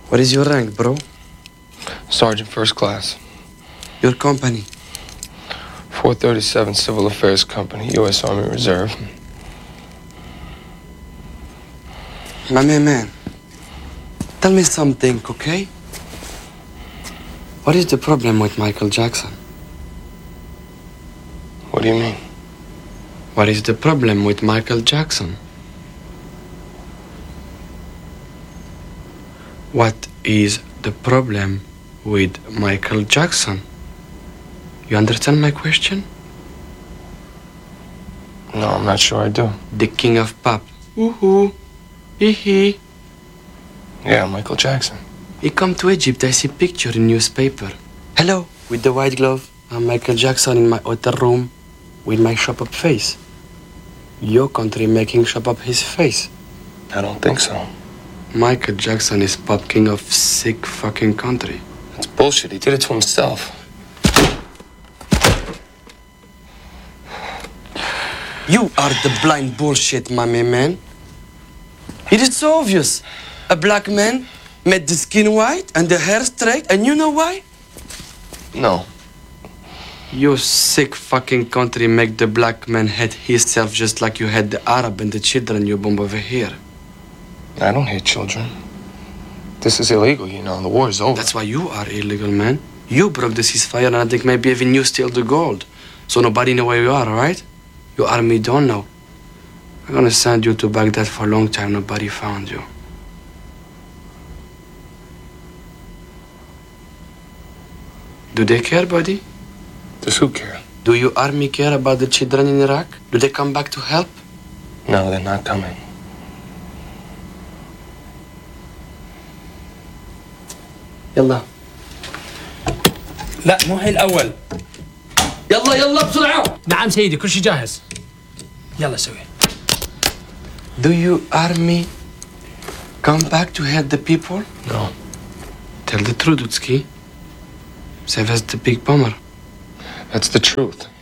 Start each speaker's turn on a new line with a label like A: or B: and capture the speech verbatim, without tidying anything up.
A: What is your rank, bro?
B: Sergeant First Class.
A: Your company?
B: four thirty-seven Civil Affairs Company, U S Army Reserve.
A: My man, man, tell me something, okay? What is the problem with Michael Jackson?
B: What do you mean?
A: What is the problem with Michael Jackson? What is the problem with Michael Jackson? You understand my question?
B: No, I'm not sure I do.
A: The king of pop. Woohoo. Hee hee.
B: Yeah, Michael Jackson.
A: He come to Egypt, I see picture in newspaper. Hello, with the white glove. I'm Michael Jackson in my hotel room with my shop up face. Your country making shop up his face.
B: I don't think so.
A: Michael Jackson is pop king of sick fucking country.
B: That's bullshit. He did it to himself.
A: You are the blind bullshit, my man. It is so obvious. A black man made the skin white and the hair straight, and you know why?
B: No.
A: You sick fucking country make the black man hate himself just like you had the Arab and the children you bomb over here.
B: I don't hate children. This is illegal, you know. The war is over.
A: That's why you are illegal, man. You broke the ceasefire, and I think maybe even you steal the gold. So nobody know where you are, all right? Your army don't know. I'm gonna send you to Baghdad for a long time. Nobody found you. Do they care, buddy?
B: Does who care?
A: Do your army care about the children in Iraq? Do they come back to help?
B: No, they're not coming.
A: يلا.
C: لا مو هي الأول.
A: يلا يلا بسرعة.
C: نعم سيدي كل شيء جاهز. يلا سوي.
A: Do your army come back to help the people?
B: No.
A: Tell the truth, Utski. Save us the big bomber.
B: That's the truth.